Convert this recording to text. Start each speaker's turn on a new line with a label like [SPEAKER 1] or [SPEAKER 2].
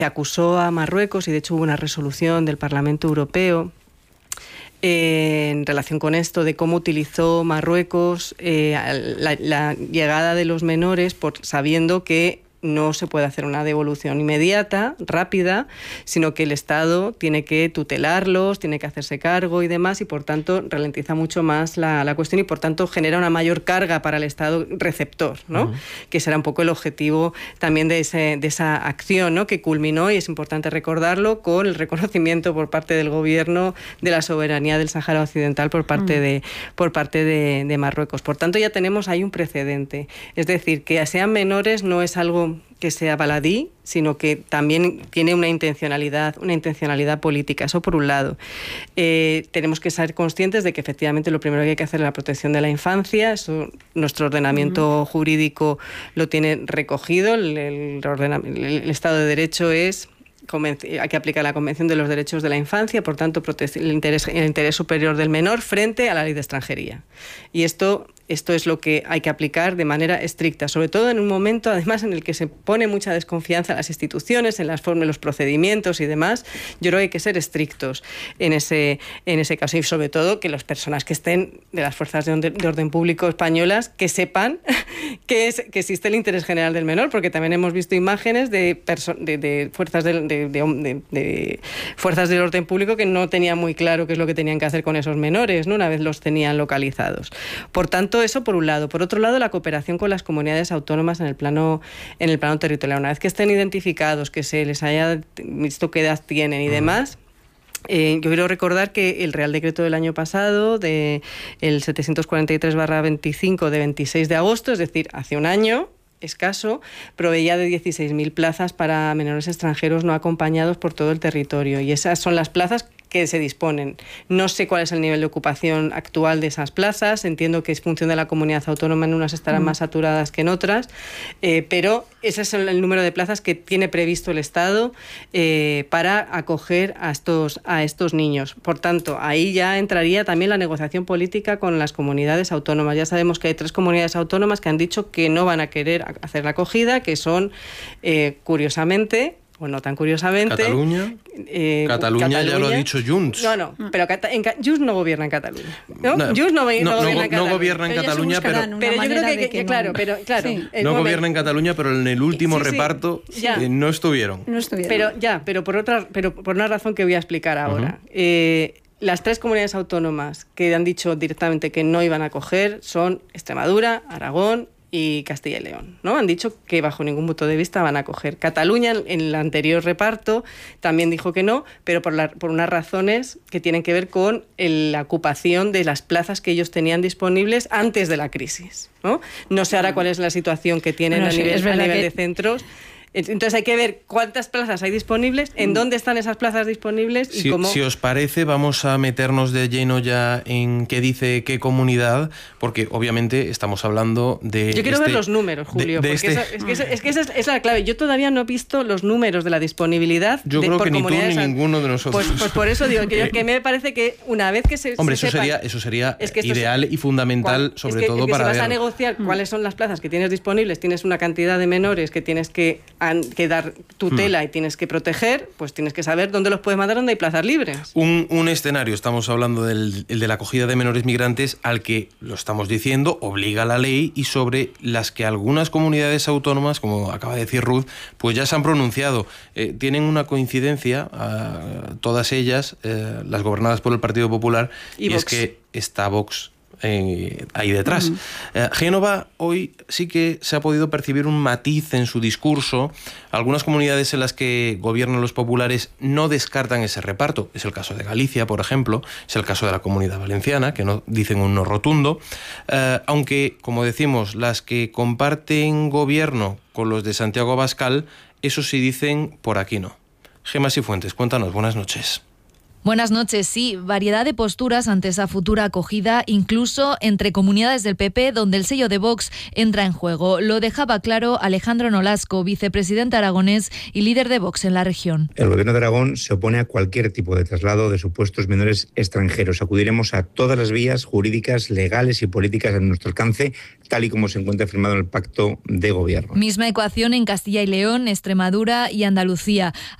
[SPEAKER 1] acusó a Marruecos, y de hecho hubo una resolución del Parlamento Europeo en relación con esto, de cómo utilizó Marruecos la llegada de los menores, sabiendo que no se puede hacer una devolución inmediata, rápida, sino que el Estado tiene que tutelarlos, tiene que hacerse cargo y demás, y por tanto ralentiza mucho más la cuestión, y por tanto genera una mayor carga para el Estado receptor, ¿no? Que será un poco el objetivo también de esa acción, ¿no? Que culminó, y es importante recordarlo, con el reconocimiento por parte del gobierno de la soberanía del Sáhara Occidental por parte de Marruecos. Por tanto, ya tenemos ahí un precedente. Es decir, que sean menores no es algo que sea baladí, sino que también tiene una intencionalidad política. Eso por un lado. Tenemos que ser conscientes de que efectivamente lo primero que hay que hacer es la protección de la infancia. Eso nuestro ordenamiento jurídico lo tiene recogido. El Estado de Derecho hay que aplicar la Convención de los Derechos de la Infancia, por tanto, el interés superior del menor frente a la ley de extranjería. Y esto es lo que hay que aplicar de manera estricta, sobre todo en un momento, además, en el que se pone mucha desconfianza en las instituciones, en las formas, los procedimientos y demás. Yo creo que hay que ser estrictos en ese caso, y sobre todo que las personas que estén de las fuerzas de orden público españolas que sepan que existe el interés general del menor, porque también hemos visto imágenes de fuerzas fuerzas del orden público que no tenían muy claro qué es lo que tenían que hacer con esos menores, ¿no? Una vez los tenían localizados. Por tanto, eso por un lado. Por otro lado, la cooperación con las comunidades autónomas en el plano territorial. Una vez que estén identificados, que se les haya visto qué edad tienen y demás, yo quiero recordar que el Real Decreto del año pasado, el 743/25 de 26 de agosto, es decir, hace un año escaso, proveía de 16.000 plazas para menores extranjeros no acompañados por todo el territorio. Y esas son las plazas que se disponen. No sé cuál es el nivel de ocupación actual de esas plazas. Entiendo que es función de la comunidad autónoma, en unas estarán más saturadas que en otras, pero ese es el número de plazas que tiene previsto el Estado para acoger a estos niños. Por tanto, ahí ya entraría también la negociación política con las comunidades autónomas. Ya sabemos que hay 3 comunidades autónomas que han dicho que no van a querer hacer la acogida, que son, curiosamente, o no tan curiosamente...
[SPEAKER 2] Cataluña. Cataluña ya lo ha dicho Junts.
[SPEAKER 1] No, pero Junts no gobierna en Cataluña. Junts no gobierna en Cataluña.
[SPEAKER 2] Pero yo creo que claro. Sí. No gobierna en Cataluña, pero en el último reparto no estuvieron.
[SPEAKER 1] Pero por una razón que voy a explicar ahora. Las 3 comunidades autónomas que han dicho directamente que no iban a acoger son Extremadura, Aragón y Castilla y León, ¿no? Han dicho que bajo ningún punto de vista van a acoger. Cataluña, en el anterior reparto, también dijo que no, pero por unas razones que tienen que ver con la ocupación de las plazas que ellos tenían disponibles antes de la crisis, ¿no? No sé ahora cuál es la situación que tienen a nivel de centros. Entonces hay que ver cuántas plazas hay disponibles, en dónde están esas plazas disponibles y cómo...
[SPEAKER 2] Si os parece, vamos a meternos de lleno ya en qué dice qué comunidad, porque obviamente estamos hablando de...
[SPEAKER 1] Yo quiero ver los números, Julio, porque esa es la clave. Yo todavía no he visto los números de la disponibilidad.
[SPEAKER 2] Yo creo que ni tú ni ninguno de nosotros.
[SPEAKER 1] Pues por eso digo que me parece que una vez que se
[SPEAKER 2] eso sería ideal y fundamental, sobre todo para
[SPEAKER 1] ver... Si vas a negociar cuáles son las plazas que tienes disponibles, tienes una cantidad de menores que tienes que dar tutela y tienes que proteger, pues tienes que saber dónde los puedes mandar, dónde hay plazas libres.
[SPEAKER 2] Un escenario, estamos hablando el de la acogida de menores migrantes, al que, lo estamos diciendo, obliga la ley y sobre las que algunas comunidades autónomas, como acaba de decir Ruth, pues ya se han pronunciado. Tienen una coincidencia, todas ellas, las gobernadas por el Partido Popular, y es que está Vox ahí detrás. Génova, hoy sí que se ha podido percibir un matiz en su discurso. Algunas comunidades en las que gobiernan los populares no descartan ese reparto. Es el caso de Galicia, por ejemplo, es el caso de la Comunidad Valenciana, que no dicen un no rotundo. Aunque, como decimos, las que comparten gobierno con los de Santiago Abascal, eso sí dicen por aquí no. Gemma Cifuentes, cuéntanos, buenas noches.
[SPEAKER 3] Buenas noches. Sí, variedad de posturas ante esa futura acogida, incluso entre comunidades del PP, donde el sello de Vox entra en juego. Lo dejaba claro Alejandro Nolasco, vicepresidente aragonés y líder de Vox en la región.
[SPEAKER 4] El Gobierno de Aragón se opone a cualquier tipo de traslado de supuestos menores extranjeros. Acudiremos a todas las vías jurídicas, legales y políticas a nuestro alcance, tal y como se encuentra firmado en el Pacto de Gobierno.
[SPEAKER 3] Misma ecuación en Castilla y León, Extremadura y Andalucía.